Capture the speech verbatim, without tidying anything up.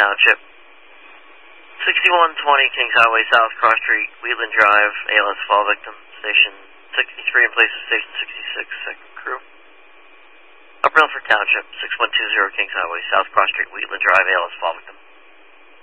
Township. sixty-one twenty Kings Highway South, Cross Street, Wheatland Drive, A L S fall victim, Station sixty-three in place of Station sixty-six, second crew. Upper Milford Township, six one two zero Kings Highway South, Cross Street, Wheatland Drive, A L S fall victim.